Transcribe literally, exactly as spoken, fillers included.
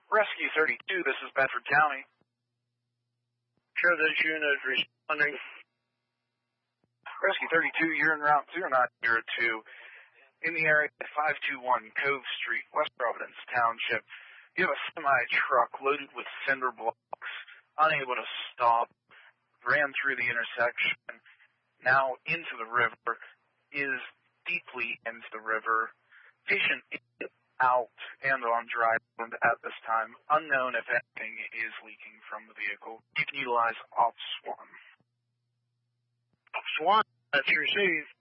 Rescue thirty-two, this is Bedford County. Sure, this unit is responding. Rescue thirty-two, you're en route zero nine zero two in the area at five two one Cove Street, West Providence Township. You have a semi-truck loaded with cinder blocks, unable to stop, ran through the intersection, now into the river, is deeply into the river. Patient is out and on dry land at this time. Unknown if anything is leaking from the vehicle. You can utilize Ops one. Ops one, that's received.